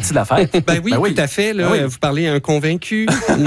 partie de la fête. Ben oui, tout à fait. Là, vous parlez à un convaincu.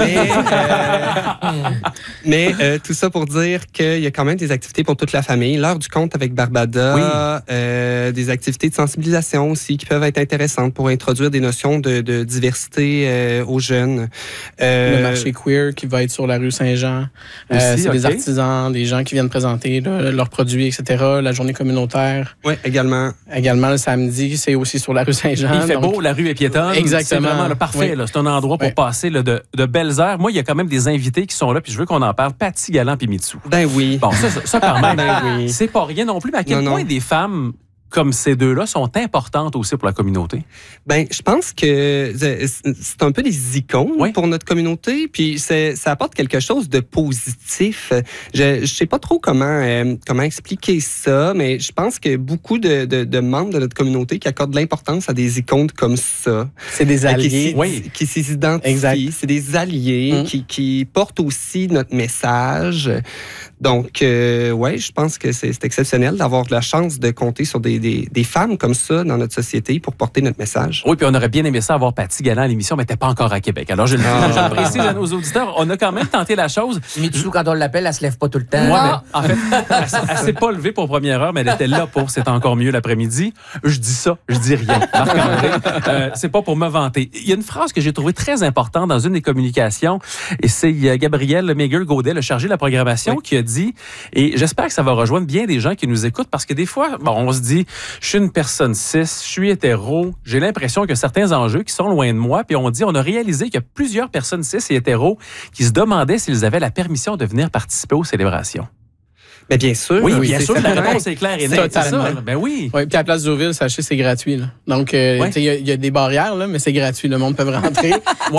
Mais tout ça pour dire qu'il y a quand même des activités pour toute la famille. L'heure du conte avec Barbada, des activités de sensibilisation aussi qui peuvent être intéressantes pour introduire des notions de diversité aux jeunes. Le marché queer qui va être sur la rue Saint-Jean. C'est des artisans, des gens qui viennent présenter leurs produits, etc. La journée communautaire. Oui, également. Également, le samedi, c'est aussi sur la rue Saint-Jean. Il fait beau, la rue est piétonne. Exactement. C'est vraiment parfait. Là. C'est un endroit pour passer de belles heures. Moi, il y a quand même des invités qui sont là, puis je veux qu'on en parle. Paty Galland puis Mitsou. Ben oui. Bon, ça quand même, c'est pas rien non plus. Mais à quel point des femmes comme ces deux-là sont importantes aussi pour la communauté? Ben, je pense que c'est un peu des icônes pour notre communauté, puis ça apporte quelque chose de positif. Je sais pas trop comment expliquer ça, mais je pense que beaucoup de membres de notre communauté qui accordent de l'importance à des icônes comme ça. C'est des alliés. Qui s'identifient. Exact. C'est des alliés qui portent aussi notre message. Donc, je pense que c'est exceptionnel d'avoir la chance de compter sur des femmes comme ça dans notre société pour porter notre message. Oui, puis on aurait bien aimé ça avoir Paty Galland à l'émission, mais elle n'était pas encore à Québec. Alors, je le précise à nos auditeurs, on a quand même tenté la chose. Mitsou, quand on l'appelle, elle se lève pas tout le temps. Ouais, mais, en fait, elle s'est pas levée pour première heure, mais elle était là pour C'est encore mieux l'après-midi. Je dis ça, je dis rien. Marc-André, c'est pas pour me vanter. Il y a une phrase que j'ai trouvée très importante dans une des communications, et c'est Gabriel Meager-Gaudet, le chargé de la programmation, qui a dit, et j'espère que ça va rejoindre bien des gens qui nous écoutent, parce que des fois, on se dit, je suis une personne cis, je suis hétéro, j'ai l'impression que certains enjeux qui sont loin de moi, puis on a réalisé qu'il y a plusieurs personnes cis et hétéros qui se demandaient s'ils avaient la permission de venir participer aux célébrations. Mais bien sûr. Oui, bien sûr, la réponse est claire et nette. Totalement. Ben oui. Oui, puis à la Place d'Urville, sachez, c'est gratuit. Là. Donc, il y a des barrières, là, mais c'est gratuit. Le monde peut rentrer.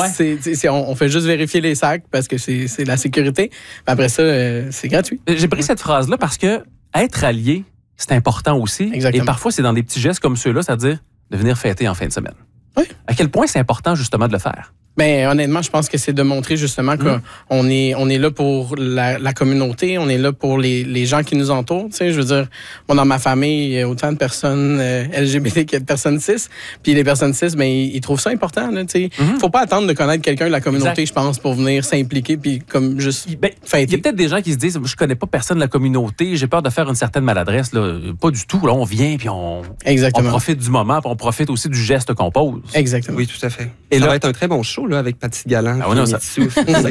On fait juste vérifier les sacs parce que c'est la sécurité. Puis après ça, c'est gratuit. J'ai pris cette phrase-là parce que être allié, c'est important aussi. Exactement. Et parfois, c'est dans des petits gestes comme ceux-là, c'est-à-dire de venir fêter en fin de semaine. Oui. À quel point c'est important, justement, de le faire? Ben honnêtement, je pense que c'est de montrer justement qu'on est là pour la communauté, on est là pour les gens qui nous entourent. Tu sais, je veux dire, moi dans ma famille, il y a autant de personnes LGBT qu'il y a de personnes cis. Puis les personnes cis, ben ils trouvent ça important. Là, tu sais, faut pas attendre de connaître quelqu'un de la communauté, je pense, pour venir s'impliquer puis comme juste fêter. Il y a peut-être des gens qui se disent, je connais pas personne de la communauté, j'ai peur de faire une certaine maladresse. Là. Pas du tout. Là, on vient puis on profite du moment, puis on profite aussi du geste qu'on pose. Exactement. Oui, tout à fait. Et ça va être un très bon show là, avec Paty Galland. C'est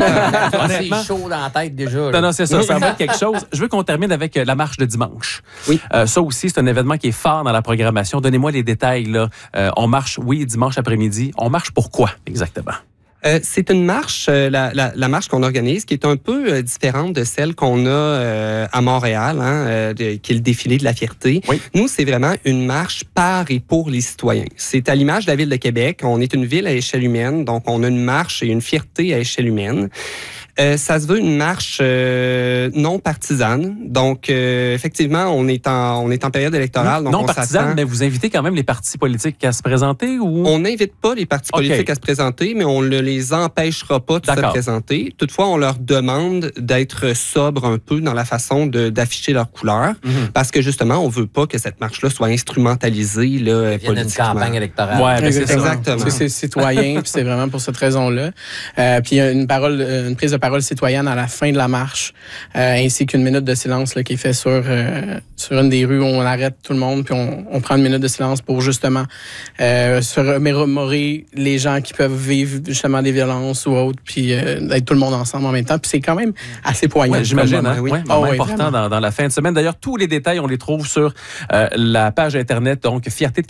chaud dans la tête déjà. Non, c'est ça. Ça va être quelque chose. Je veux qu'on termine avec la marche de dimanche. Oui. Ça aussi, c'est un événement qui est fort dans la programmation. Donnez-moi les détails. Là. On marche, dimanche après-midi. On marche pour quoi exactement? C'est une marche, la marche qu'on organise, qui est un peu différente de celle qu'on a à Montréal, qui est le défilé de la fierté. Oui. Nous, c'est vraiment une marche par et pour les citoyens. C'est à l'image de la ville de Québec. On est une ville à échelle humaine, donc on a une marche et une fierté à échelle humaine. Ça se veut une marche non partisane. Donc, effectivement, on est en période électorale. Donc non partisane, mais vous invitez quand même les partis politiques à se présenter? Ou on n'invite pas les partis politiques à se présenter, mais on ne les empêchera pas de se présenter. Toutefois, on leur demande d'être sobres un peu dans la façon d'afficher leurs couleurs, parce que justement, on veut pas que cette marche-là soit instrumentalisée là, politiquement. Une campagne électorale. Ouais, c'est ça. Exactement. C'est citoyen, puis c'est vraiment pour cette raison-là. Puis il y a une prise de parole citoyenne à la fin de la marche, ainsi qu'une minute de silence là, qui est fait sur une des rues où on arrête tout le monde, puis on prend une minute de silence pour justement se remémorer les gens qui peuvent vivre justement des violences ou autres, puis d'être tout le monde ensemble en même temps. Puis c'est quand même assez poignant. Ouais, j'imagine, moment important dans la fin de semaine. D'ailleurs, tous les détails, on les trouve sur la page Internet, donc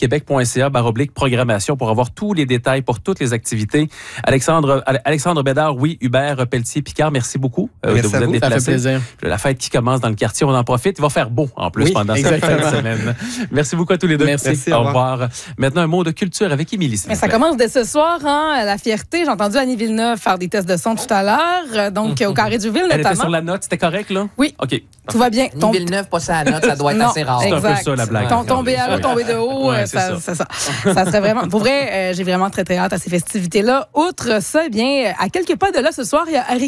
fiertédequebec.ca/programmation pour avoir tous les détails pour toutes les activités. Alexandre Bédard, Hubert Pelletier, Picard, merci beaucoup de vous être déplacés. Ça fait plaisir. La fête qui commence dans le quartier, on en profite. Il va faire beau en plus pendant cette fin de semaine. Merci beaucoup à tous les deux. Merci. Au revoir. Maintenant, un mot de culture avec Émilie. Mais ça commence dès ce soir, la fierté. J'ai entendu Annie Villeneuve faire des tests de son tout à l'heure, donc au Carré du Ville notamment. Elle était sur la note, c'était correct là? Oui. OK. Tout va bien. Annie Villeneuve, pas sa note, ça doit être assez rare. C'est un peu ça la blague. Tomber à l'eau, tomber de haut, c'est ça. Ça serait vraiment... Pour vrai, j'ai vraiment très hâte à ces festivités-là. Outre ça, eh bien, à quelques pas de là ce soir, il y a Harry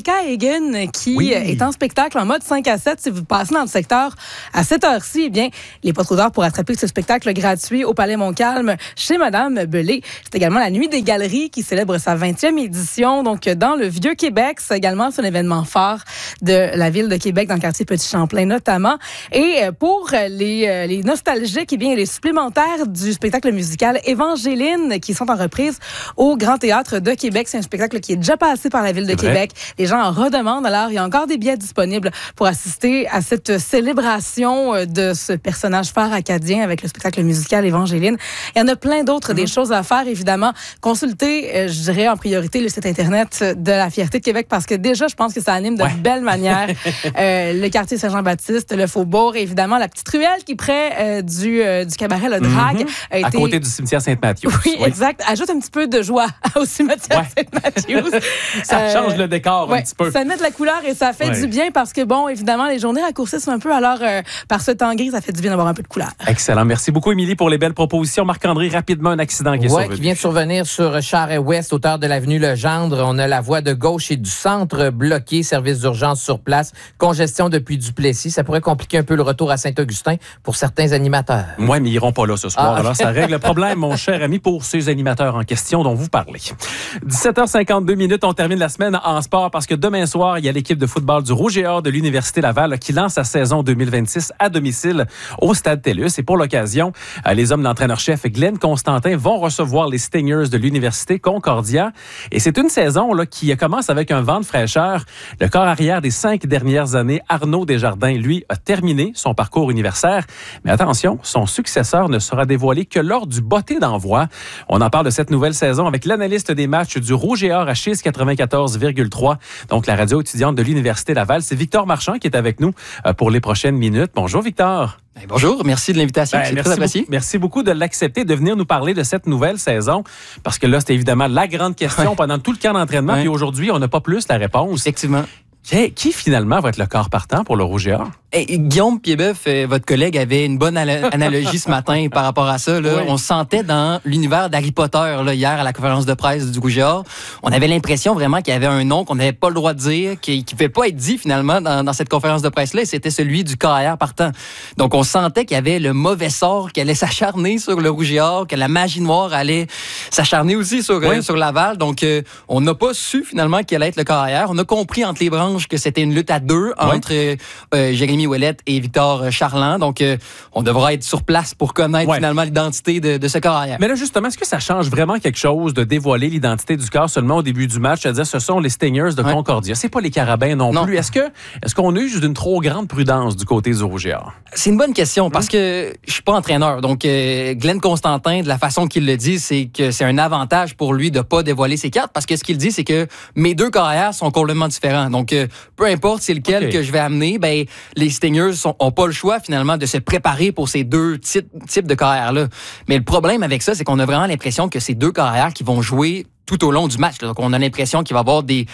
Erika Hagen qui est en spectacle en mode 5 à 7. Si vous passez dans le secteur à cette heure-ci, eh bien, il n'est pas trop tard pour attraper ce spectacle gratuit au Palais Montcalm chez Madame Belé. C'est également la Nuit des Galeries qui célèbre sa 20e édition, donc dans le Vieux-Québec. C'est également un événement phare de la ville de Québec, dans le quartier Petit-Champlain notamment. Et pour les nostalgiques, eh bien, les supplémentaires du spectacle musical Évangéline qui sont en reprise au Grand Théâtre de Québec. C'est un spectacle qui est déjà passé par la ville de Québec. Les gens en redemandent. Alors, il y a encore des billets disponibles pour assister à cette célébration de ce personnage phare acadien avec le spectacle musical Évangéline. Il y en a plein d'autres, des choses à faire, évidemment. Consultez, je dirais, en priorité, le site Internet de la Fierté de Québec parce que déjà, je pense que ça anime de belle manière le quartier Saint-Jean-Baptiste, le Faubourg, et évidemment, la petite ruelle qui est près du cabaret Le Drague. À côté du cimetière Sainte-Mathieu. Oui, exact. Ajoute un petit peu de joie au cimetière Sainte-Mathieu. Ça change le décor un petit peu. Ça met de la couleur et ça fait du bien parce que, bon, évidemment, les journées raccourcissent un peu. Alors, par ce temps gris, ça fait du bien d'avoir un peu de couleur. Excellent. Merci beaucoup, Émilie, pour les belles propositions. Marc-André, rapidement, un accident qui est survenu. Qui vient de survenir sur Charest-Ouest, hauteur de l'avenue Legendre. On a la voie de gauche et du centre bloquée. Service d'urgence sur place. Congestion depuis Duplessis. Ça pourrait compliquer un peu le retour à Saint-Augustin pour certains animateurs. Moi, mais ils iront pas là ce soir. Alors, ça règle le problème, mon cher ami, pour ces animateurs en question dont vous parlez. 17h52, on termine la semaine en sport parce que demain soir, il y a l'équipe de football du Rouge et Or de l'Université Laval qui lance sa saison 2026 à domicile au Stade TELUS. Et pour l'occasion, les hommes d'entraîneur-chef Glenn Constantin vont recevoir les Stingers de l'Université Concordia. Et c'est une saison là, qui commence avec un vent de fraîcheur. Le corps arrière des 5 dernières années, Arnaud Desjardins, lui, a terminé son parcours universitaire. Mais attention, son successeur ne sera dévoilé que lors du botté d'envoi. On en parle de cette nouvelle saison avec l'analyste des matchs du Rouge et Or à Chiz 94,3. Donc, la radio étudiante de l'Université Laval. C'est Victor Marchand qui est avec nous pour les prochaines minutes. Bonjour, Victor. Bonjour, merci de l'invitation. C'est très apprécié. Merci beaucoup de l'accepter, de venir nous parler de cette nouvelle saison. Parce que là, c'était évidemment la grande question pendant tout le camp d'entraînement. Puis aujourd'hui, on n'a pas plus la réponse. Effectivement. Qui finalement va être le corps partant pour le Rouge et Or? Guillaume Piedboeuf, votre collègue, avait une bonne analogie ce matin par rapport à ça. Là. On se sentait dans l'univers d'Harry Potter là, hier à la conférence de presse du Rouge et Or. On avait l'impression vraiment qu'il y avait un nom qu'on n'avait pas le droit de dire, qui ne pouvait pas être dit finalement dans cette conférence de presse-là, et c'était celui du carrière partant. Donc on sentait qu'il y avait le mauvais sort qui allait s'acharner sur le Rouge et Or, que la magie noire allait s'acharner aussi sur Laval. Donc on n'a pas su finalement quel allait être le carrière. On a compris entre les branches que c'était une lutte à deux entre Jérémy Ouellette et Victor Charland. Donc, on devra être sur place pour connaître finalement l'identité de ce carrière. Mais là, justement, est-ce que ça change vraiment quelque chose de dévoiler l'identité du corps seulement au début du match? C'est-à-dire, ce sont les Stingers de Concordia. C'est pas les Carabins non plus. Est-ce qu'on use d'une trop grande prudence du côté du Rouge et Or? C'est une bonne question parce que je suis pas entraîneur. Donc, Glenn Constantin, de la façon qu'il le dit, c'est que c'est un avantage pour lui de pas dévoiler ses cartes parce que ce qu'il dit, c'est que mes deux carrières sont complètement différents. Donc, peu importe c'est lequel que je vais amener, ben les Stingers n'ont pas le choix finalement de se préparer pour ces deux types de carrières-là. Mais le problème avec ça, c'est qu'on a vraiment l'impression que ces deux carrières qui vont jouer tout au long du match. Là. Donc, on a l'impression qu'il va y avoir des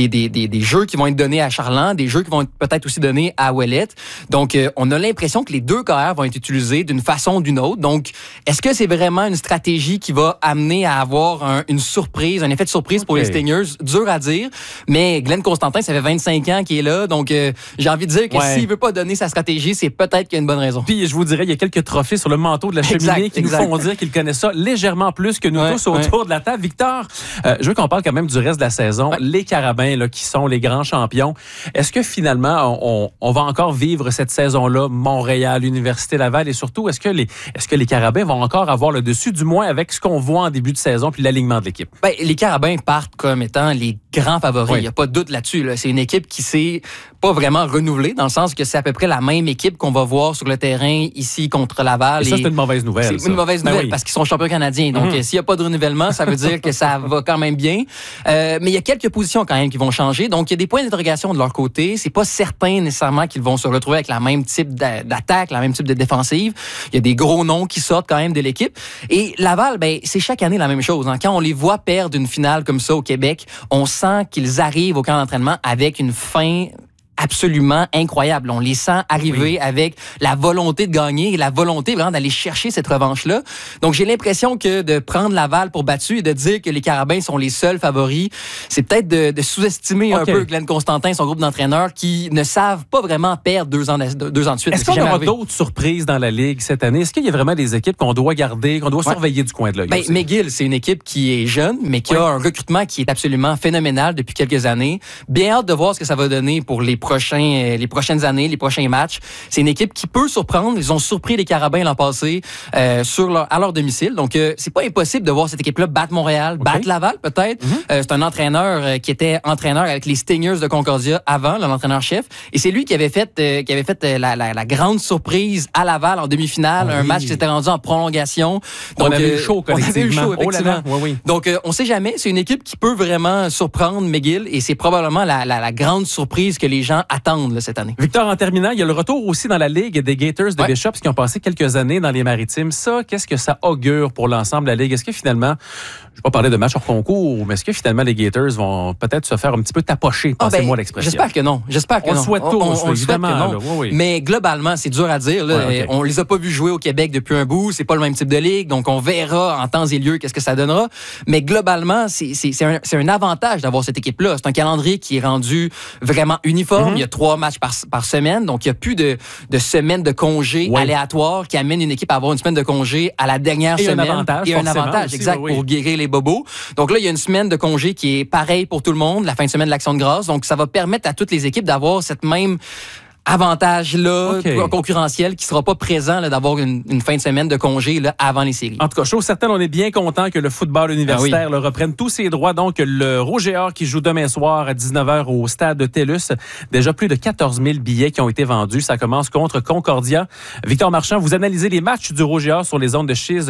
jeux qui vont être donnés à Charland, des jeux qui vont être peut-être aussi donnés à Ouellette. Donc, on a l'impression que les deux carrières vont être utilisés d'une façon ou d'une autre. Donc, est-ce que c'est vraiment une stratégie qui va amener à avoir une surprise, un effet de surprise pour les Stingers? Dur à dire. Mais Glenn Constantin, ça fait 25 ans qu'il est là. Donc, j'ai envie de dire que s'il veut pas donner sa stratégie, c'est peut-être qu'il y a une bonne raison. Puis, je vous dirais, il y a quelques trophées sur le manteau de la cheminée qui nous font dire qu'il connaît ça légèrement plus que nous tous autour de la table. Victor, je veux qu'on parle quand même du reste de la saison. Les Carabins, là, qui sont les grands champions. Est-ce que finalement, on va encore vivre cette saison-là, Montréal, Université Laval, et surtout, est-ce que les Carabins vont encore avoir le dessus, du moins avec ce qu'on voit en début de saison, puis l'alignement de l'équipe? Ben, les Carabins partent comme étant les grands favoris. Il n'y a pas de doute là-dessus. Là. C'est une équipe qui s'est pas vraiment renouvelée, dans le sens que c'est à peu près la même équipe qu'on va voir sur le terrain ici contre Laval. Et ça, c'est une mauvaise nouvelle. C'est une mauvaise nouvelle parce qu'ils sont champions canadiens. Donc, s'il n'y a pas de renouvellement, ça veut dire que ça va quand même bien. Mais il y a quelques positions quand même qui vont changer. Donc, il y a des points d'interrogation de leur côté. C'est pas certain nécessairement qu'ils vont se retrouver avec la même type d'attaque, la même type de défensive. Il y a des gros noms qui sortent quand même de l'équipe. Et Laval, ben, c'est chaque année la même chose. Hein. Quand on les voit perdre une finale comme ça au Québec, on sent qu'ils arrivent au camp d'entraînement avec une fin absolument incroyables. On les sent arriver avec la volonté de gagner et la volonté vraiment d'aller chercher cette revanche-là. Donc, j'ai l'impression que de prendre Laval pour battu et de dire que les Carabins sont les seuls favoris, c'est peut-être de sous-estimer un peu Glenn Constantin et son groupe d'entraîneurs qui ne savent pas vraiment perdre 2 ans de suite. Est-ce qu'on aura d'autres surprises dans la Ligue cette année? Est-ce qu'il y a vraiment des équipes qu'on doit garder, qu'on doit surveiller du coin de l'œil? Ben, McGill, c'est une équipe qui est jeune, mais qui a un recrutement qui est absolument phénoménal depuis quelques années. Bien hâte de voir ce que ça va donner pour les prochaines années, les prochains matchs. C'est une équipe qui peut surprendre. Ils ont surpris les Carabins l'an passé à leur domicile. Donc, c'est pas impossible de voir cette équipe-là battre Montréal, battre Laval peut-être. C'est un entraîneur qui était entraîneur avec les Stingers de Concordia avant, l'entraîneur-chef. Et c'est lui qui avait fait la grande surprise à Laval en demi-finale. Un match qui s'était rendu en prolongation. Donc, on avait eu chaud collectivement. Effectivement. Donc, on sait jamais. C'est une équipe qui peut vraiment surprendre McGill et c'est probablement la grande surprise que les gens attendent là, cette année. Victor, en terminant, il y a le retour aussi dans la Ligue des Gators de Bishops qui ont passé quelques années dans les Maritimes. Ça, qu'est-ce que ça augure pour l'ensemble de la Ligue? Est-ce que finalement, je ne vais pas parler de match hors concours, mais est-ce que finalement les Gators vont peut-être se faire un petit peu tapocher? Passez-moi l'expression. J'espère que non. On le souhaite tous, évidemment. Mais globalement, c'est dur à dire. Là. On les a pas vus jouer au Québec depuis un bout. C'est pas le même type de ligue. Donc, on verra en temps et lieu qu'est-ce que ça donnera. Mais globalement, c'est un avantage d'avoir cette équipe-là. C'est un calendrier qui est rendu vraiment uniforme. Il y a 3 matchs par semaine. Donc, il n'y a plus de semaines de congés aléatoires qui amènent une équipe à avoir une semaine de congé à la dernière semaine. Un avantage, aussi, exact, pour guérir les bobos. Donc là, il y a une semaine de congé qui est pareille pour tout le monde, la fin de semaine de l'Action de grâce. Donc, ça va permettre à toutes les équipes d'avoir cette même avantage-là, concurrentiel, qui sera pas présent là, d'avoir une fin de semaine de congé là, avant les séries. En tout cas, chose certaine, on est bien content que le football universitaire reprenne tous ses droits. Donc, le Rouge et Or qui joue demain soir à 19h au stade de TELUS. Déjà plus de 14 000 billets qui ont été vendus. Ça commence contre Concordia. Victor Marchand, vous analysez les matchs du Rouge et Or sur les ondes de Chiz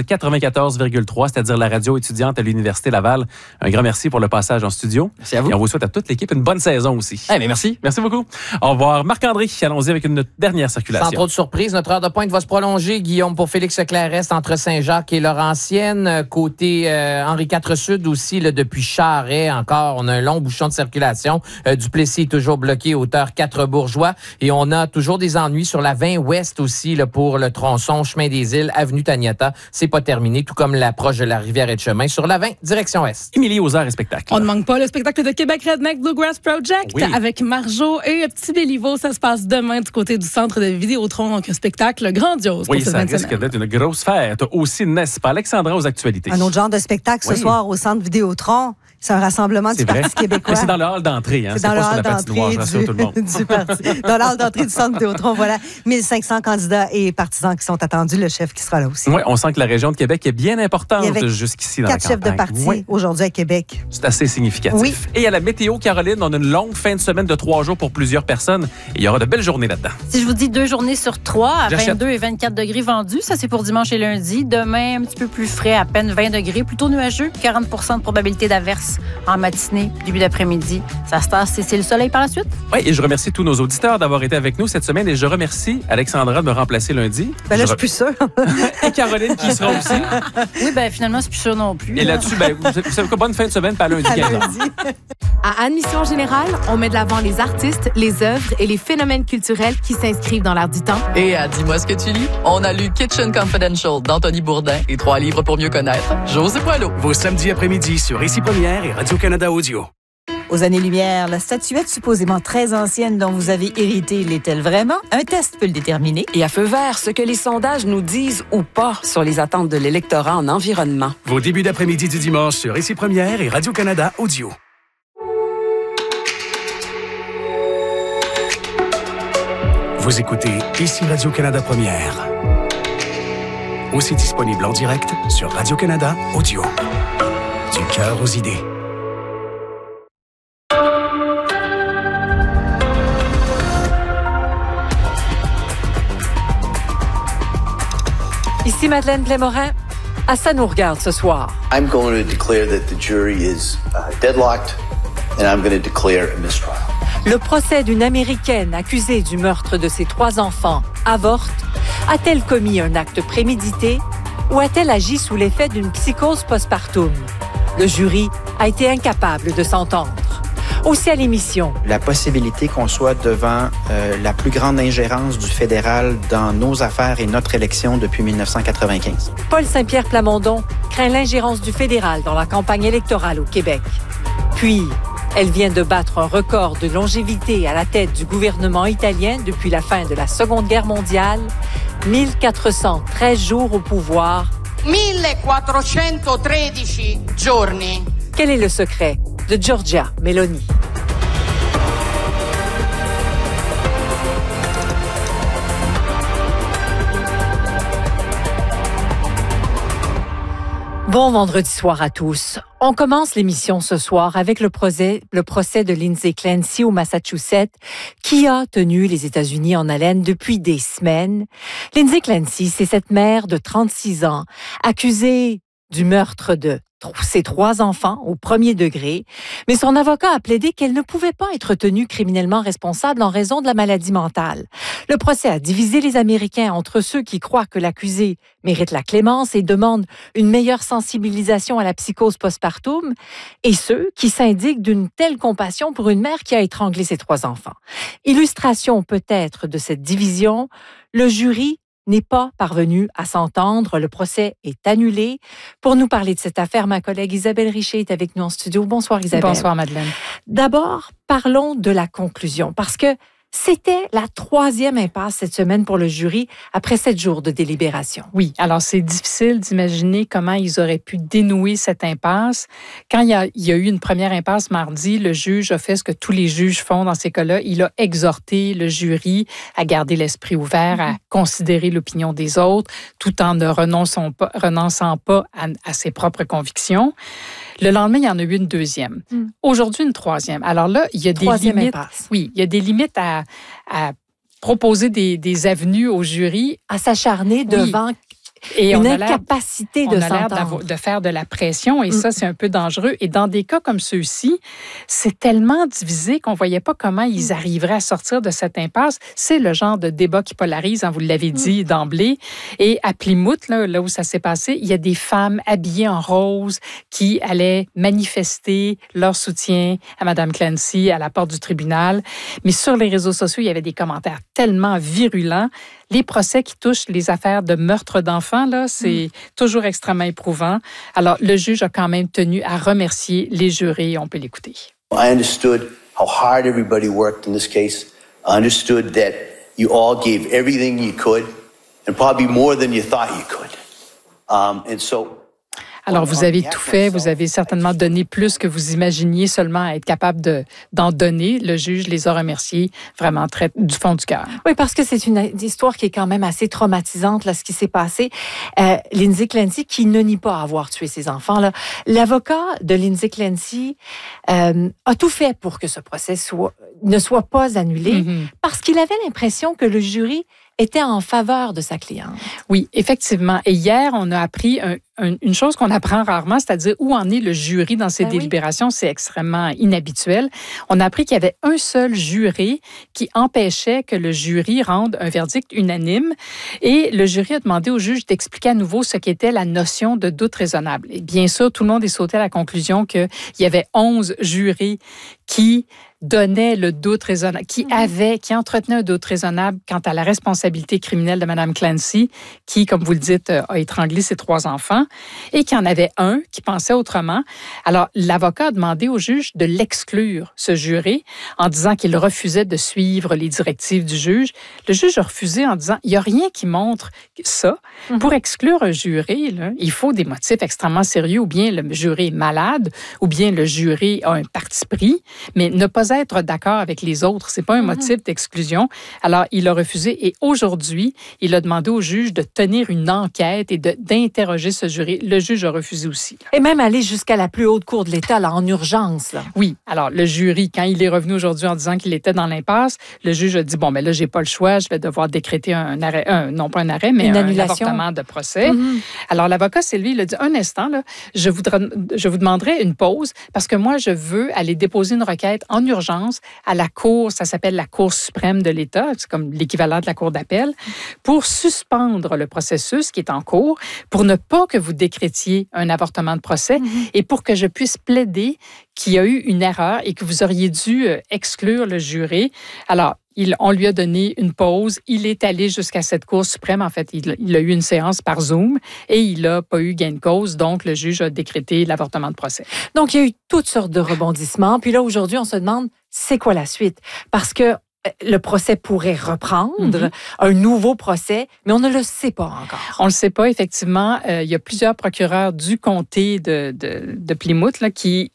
94,3, c'est-à-dire la radio étudiante à l'Université Laval. Un grand merci pour le passage en studio. Merci à vous. Et on vous souhaite à toute l'équipe une bonne saison aussi. Mais merci. Merci beaucoup. Au revoir. Marc-André, allons-y avec une dernière circulation. Sans trop de surprise, notre heure de pointe va se prolonger, Guillaume, pour Félix Leclerc entre Saint-Jacques et Laurentienne. Côté Henri IV Sud aussi, là, depuis Charest, encore, on a un long bouchon de circulation. Duplessis est toujours bloqué, hauteur 4 Bourgeois. Et on a toujours des ennuis sur la 20 Ouest aussi là, pour le tronçon Chemin des Îles, avenue Taniata. C'est pas terminé, tout comme l'approche de la Rivière-et-Chemin sur la 20, direction Est. Émilie, aux arts et spectacles. On ne manque pas le spectacle de Québec Redneck Bluegrass Project avec Marjo et Petit Béliveau. Ça se passe demain du côté du centre de Vidéotron. Donc, un spectacle grandiose pour cette ça risque d'être une grosse fête. Aussi, n'est-ce pas? Alexandra, aux actualités. Un autre genre de spectacle ce soir au centre Vidéotron. C'est un rassemblement du Parti québécois. Mais c'est dans le hall d'entrée. Hein? C'est dans le hall d'entrée du parti. Dans le hall d'entrée du centre Vidéotron, voilà. 1500 candidats et partisans qui sont attendus. Le chef qui sera là aussi. Oui, on sent que la région de Québec est bien importante jusqu'ici dans la campagne. 4 chefs de parti aujourd'hui à Québec. C'est assez significatif. Oui. Et à la météo, Caroline, on a une longue fin de semaine de 3 jours pour plusieurs personnes. Et il y aura de belles journées là-dedans. Si je vous dis 2 journées sur 3 à 22 et 24 degrés vendus, ça c'est pour dimanche et lundi. Demain, un petit peu plus frais, à peine 20 degrés, plutôt nuageux, 40 % de probabilité d'averse en matinée, début d'après-midi. Ça se tasse, c'est le soleil par la suite. Oui, et je remercie tous nos auditeurs d'avoir été avec nous cette semaine et je remercie Alexandra de me remplacer lundi. Ben là, je suis plus sûre. Et Caroline qui sera aussi. Oui, ben finalement, c'est plus sûr non plus. Et là-dessus, vous savez quoi, bonne fin de semaine, pas lundi 15h. À Admission Générale, on met de l'avant les artistes, les œuvres et les phénomènes culturels qui s'inscrivent dans l'air du temps. Et à Dis-moi ce que tu lis, on a lu Kitchen Confidential d'Anthony Bourdin et 3 livres pour mieux connaître José Boileau. Vos samedis après-midi sur Ici Première et Radio-Canada Audio. Aux années-lumière, la statuette supposément très ancienne dont vous avez hérité l'est-elle vraiment? Un test peut le déterminer. Et à feu vert, ce que les sondages nous disent ou pas sur les attentes de l'électorat en environnement. Vos débuts d'après-midi du dimanche sur Ici Première et Radio-Canada Audio. Vous écoutez Ici Radio-Canada Première. Aussi disponible en direct sur Radio-Canada Audio. Du cœur aux idées. Ici Madeleine Plémorin. À ça nous regarde ce soir. I'm going to declare that the jury is deadlocked and I'm going to declare a mistrial. Le procès d'une Américaine accusée du meurtre de ses 3 enfants avorte. A-t-elle commis un acte prémédité ou a-t-elle agi sous l'effet d'une psychose postpartum? Le jury a été incapable de s'entendre. Aussi à l'émission. La possibilité qu'on soit devant la plus grande ingérence du fédéral dans nos affaires et notre élection depuis 1995. Paul Saint-Pierre Plamondon craint l'ingérence du fédéral dans la campagne électorale au Québec. Puis, elle vient de battre un record de longévité à la tête du gouvernement italien depuis la fin de la Seconde Guerre mondiale. 1413 jours au pouvoir. 1413 giorni. Quel est le secret de Giorgia Meloni? Bon vendredi soir à tous. On commence l'émission ce soir avec le procès de Lindsay Clancy au Massachusetts qui a tenu les États-Unis en haleine depuis des semaines. Lindsay Clancy, c'est cette mère de 36 ans accusée du meurtre de ses 3 enfants au premier degré, mais son avocat a plaidé qu'elle ne pouvait pas être tenue criminellement responsable en raison de la maladie mentale. Le procès a divisé les Américains entre ceux qui croient que l'accusé mérite la clémence et demandent une meilleure sensibilisation à la psychose postpartum et ceux qui s'indignent d'une telle compassion pour une mère qui a étranglé ses 3 enfants. Illustration peut-être de cette division, le jury n'est pas parvenu à s'entendre. Le procès est annulé. Pour nous parler de cette affaire, ma collègue Isabelle Richer est avec nous en studio. Bonsoir Isabelle. Bonsoir Madeleine. D'abord, parlons de la conclusion, parce que c'était la 3e impasse cette semaine pour le jury après 7 jours de délibération. Oui, alors c'est difficile d'imaginer comment ils auraient pu dénouer cette impasse. Quand il y a eu une première impasse mardi, le juge a fait ce que tous les juges font dans ces cas-là. Il a exhorté le jury à garder l'esprit ouvert, à considérer l'opinion des autres, tout en ne renonçant pas à ses propres convictions. Le lendemain, il y en a eu une 2e. Aujourd'hui, une 3e. Alors là, il y a des limites. Impasse. Oui, il y a des limites à proposer des avenues au jury. À s'acharner devant et une on incapacité de s'entendre. On a l'air de faire de la pression et ça, c'est un peu dangereux. Et dans des cas comme ceux-ci, c'est tellement divisé qu'on ne voyait pas comment ils arriveraient à sortir de cette impasse. C'est le genre de débat qui polarise, vous l'avez dit d'emblée. Et à Plymouth, là où ça s'est passé, il y a des femmes habillées en rose qui allaient manifester leur soutien à Mme Clancy à la porte du tribunal. Mais sur les réseaux sociaux, il y avait des commentaires tellement virulents. Les procès qui touchent les affaires de meurtre d'enfants, là, c'est toujours extrêmement éprouvant. Alors, le juge a quand même tenu à remercier les jurés. On peut l'écouter. I understood how hard everybody worked in this case. I understood that you all gave everything you could and probably more than you thought you could. And so Alors, vous avez tout fait. Vous avez certainement donné plus que vous imaginiez seulement à être capable d'en donner. Le juge les a remerciés vraiment très du fond du cœur. Oui, parce que c'est une histoire qui est quand même assez traumatisante, là, ce qui s'est passé. Lindsay Clancy, qui ne nie pas avoir tué ses enfants, là. L'avocat de Lindsay Clancy a tout fait pour que ce procès ne soit pas annulé parce qu'il avait l'impression que le jury était en faveur de sa cliente. Oui, effectivement. Et hier, on a appris une chose qu'on apprend rarement, c'est-à-dire où en est le jury dans ces délibérations. C'est extrêmement inhabituel. On a appris qu'il y avait un seul juré qui empêchait que le jury rende un verdict unanime. Et le jury a demandé au juge d'expliquer à nouveau ce qu'était la notion de doute raisonnable. Et bien sûr, tout le monde est sauté à la conclusion qu'il y avait 11 jurés qui donnait le doute raisonnable, qui entretenait un doute raisonnable quant à la responsabilité criminelle de Mme Clancy, qui, comme vous le dites, a étranglé ses 3 enfants, et qu'il y en avait un qui pensait autrement. Alors, l'avocat a demandé au juge de l'exclure, ce juré, en disant qu'il refusait de suivre les directives du juge. Le juge a refusé en disant, il n'y a rien qui montre ça. Pour exclure un juré, là, il faut des motifs extrêmement sérieux, ou bien le juré est malade, ou bien le juré a un parti pris, mais ne pas être d'accord avec les autres. C'est pas un motif d'exclusion. Alors, il a refusé et aujourd'hui, il a demandé au juge de tenir une enquête et d'interroger ce jury. Le juge a refusé aussi. Et même aller jusqu'à la plus haute cour de l'État, là, en urgence. Là. Oui. Alors, le jury, quand il est revenu aujourd'hui en disant qu'il était dans l'impasse, le juge a dit, bon, mais là, j'ai pas le choix, je vais devoir décréter un arrêt, non pas un arrêt, mais un avortement de procès. Alors, l'avocat s'est levé, il a dit, un instant, là, je vous demanderai une pause parce que moi, je veux aller déposer une requête en urgence à la Cour, ça s'appelle la Cour suprême de l'État, c'est comme l'équivalent de la Cour d'appel, pour suspendre le processus qui est en cours, pour ne pas que vous décrétiez un avortement de procès et pour que je puisse plaider qu'il y a eu une erreur et que vous auriez dû exclure le juré. Alors, on lui a donné une pause. Il est allé jusqu'à cette Cour suprême. En fait, il a eu une séance par Zoom et il n'a pas eu gain de cause. Donc, le juge a décrété l'avortement de procès. Donc, il y a eu toutes sortes de rebondissements. Puis là, aujourd'hui, on se demande, c'est quoi la suite? Parce que le procès pourrait reprendre, un nouveau procès, mais on ne le sait pas encore. On ne le sait pas, effectivement. Il y a plusieurs procureurs du comté de Plymouth là, qui